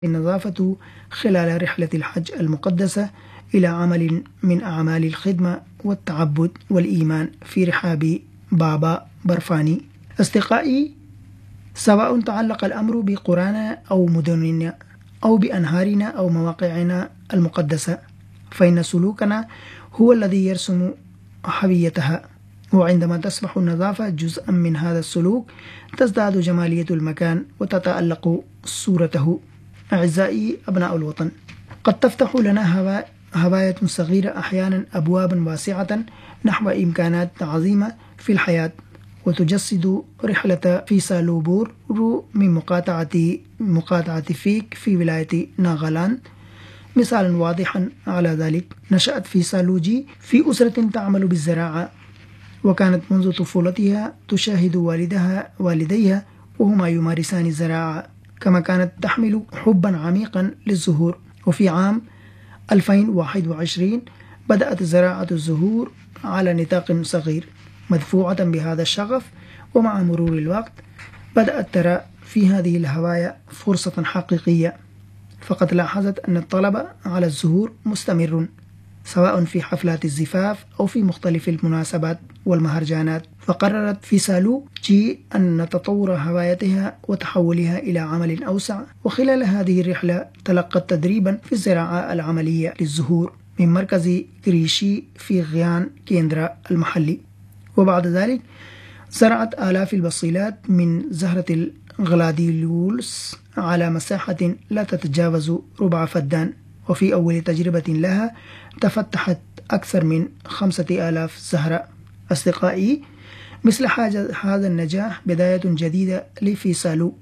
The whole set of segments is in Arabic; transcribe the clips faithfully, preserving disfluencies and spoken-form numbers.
النظافة خلال رحلة الحج المقدسة إلى عمل من أعمال الخدمة والتعبد والإيمان في رحاب بابا برفاني. أصدقائي، سواء تعلق الأمر بقرانا أو مدننا أو بأنهارنا أو مواقعنا المقدسة، فإن سلوكنا هو الذي يرسم هويتها، وعندما تصبح النظافة جزءا من هذا السلوك تزداد جمالية المكان وتتألق صورته. أعزائي أبناء الوطن، قد تفتح لنا هواية صغيرة أحيانا أبوابا واسعة نحو إمكانات عظيمة في الحياة، وتجسد رحلة فيسالوبور من مقاطعة مقاطعة فيك في ولاية ناغالاند مثالا واضحا على ذلك. نشأت فيسالوجي في أسرة تعمل بالزراعة، وكانت منذ طفولتها تشاهد والدها والديها وهما يمارسان الزراعة، كما كانت تحمل حبا عميقا للزهور. وفي عام ألفين وواحد وعشرين بدأت زراعة الزهور على نطاق صغير مدفوعة بهذا الشغف، ومع مرور الوقت بدأت ترى في هذه الهواية فرصة حقيقية، فقد لاحظت أن الطلب على الزهور مستمر سواء في حفلات الزفاف أو في مختلف المناسبات والمهرجانات. فقررت فيسالو جي أن تطور هوايتها وتحولها إلى عمل أوسع، وخلال هذه الرحلة تلقت تدريبا في الزراعة العملية للزهور من مركز كريشي في غيان كيندرا المحلي. وبعد ذلك زرعت آلاف البصيلات من زهرة الغلاديولوس على مساحة لا تتجاوز ربع فدان، وفي أول تجربة لها تفتحت أكثر من خمسة آلاف زهرة. أصدقائي، مثل هذا النجاح بداية جديدة لفيسالو،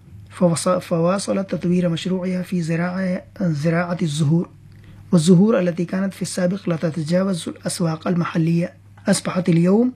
فواصلت تطوير مشروعها في زراعة, زراعة الزهور، والزهور التي كانت في السابق لا تتجاوز الأسواق المحلية أصبحت اليوم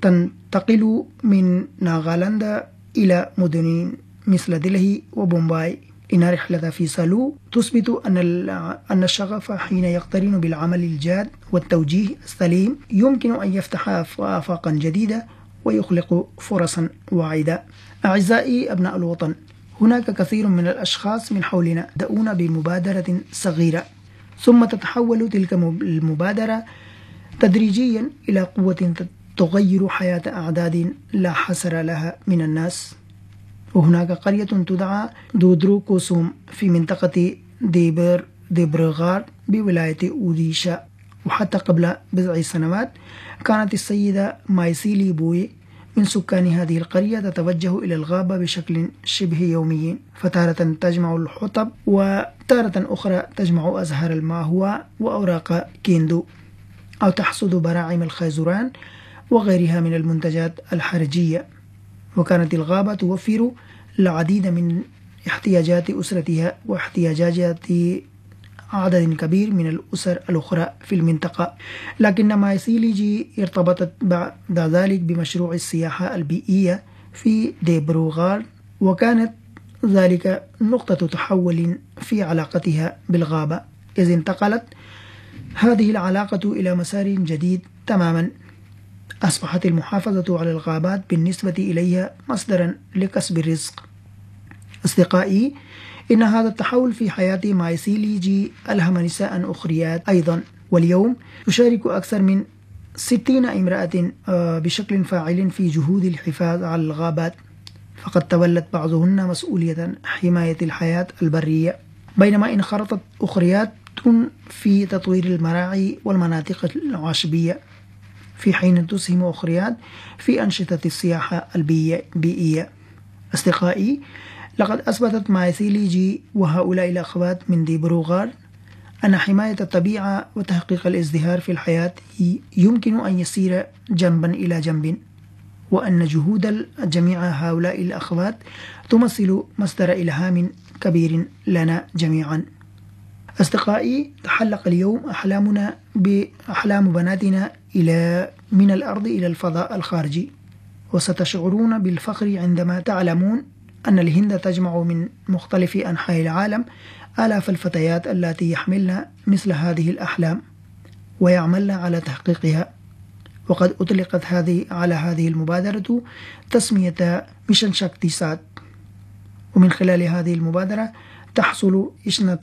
تنتقل من ناغالندا إلى مدن مثل دلهي وبومباي. إن رحلة فيسالو تثبت أن أن الشغف حين يقترن بالعمل الجاد والتوجيه السليم يمكن أن يفتح آفاقا جديدة ويخلق فرصا واعدة. أعزائي أبناء الوطن، هناك كثير من الأشخاص من حولنا يبدأون بمبادرة صغيرة، ثم تتحول تلك المبادرة تدريجيا إلى قوة تغير حياة أعداد لا حصر لها من الناس. وهناك قرية تدعى دودروكوسوم في منطقة ديبر ديبرغار بولاية أوديشا، وحتى قبل بضع سنوات كانت السيدة مايسيلي بوي من سكان هذه القرية تتوجه إلى الغابة بشكل شبه يومي، فتارة تجمع الحطب وتارة أخرى تجمع أزهار الماهوا وأوراق كيندو، أو تحصد براعم الخيزران وغيرها من المنتجات الحرجية. وكانت الغابة توفر العديد من احتياجات أسرتها واحتياجات عدد كبير من الأسر الأخرى في المنطقة. لكن مايسيليجي ارتبطت بعد ذلك بمشروع السياحة البيئية في ديبروغار، وكانت ذلك نقطة تحول في علاقتها بالغابة، إذ انتقلت هذه العلاقة إلى مسار جديد تماما. أصبحت المحافظة على الغابات بالنسبة إليها مصدرا لكسب الرزق. أصدقائي، إن هذا التحول في حياة مايسيليجي ألهم نساء أخريات أيضا، واليوم تشارك أكثر من ستين امرأة بشكل فاعل في جهود الحفاظ على الغابات، فقد تولت بعضهن مسؤولية حماية الحياة البرية، بينما انخرطت أخريات في تطوير المراعي والمناطق العشبية، في حين تسهم أخريات في أنشطة السياحة البيئية. أصدقائي، لقد أثبتت مايسيليجي وهؤلاء الأخوات من ديبروغار أن حماية الطبيعة وتحقيق الازدهار في الحياة يمكن أن يسير جنبا إلى جنب، وأن جهود جميع هؤلاء الأخوات تمثل مصدر إلهام كبير لنا جميعا. أصدقائي، تحلق اليوم أحلامنا بأحلام بناتنا إلى من الأرض إلى الفضاء الخارجي، وستشعرون بالفخر عندما تعلمون أن الهند تجمع من مختلف أنحاء العالم آلاف الفتيات التي يحملن مثل هذه الأحلام ويعملن على تحقيقها. وقد أطلقت هذه على هذه المبادرة تسمية ميشن شاكتي سات، ومن خلال هذه المبادرة تحصل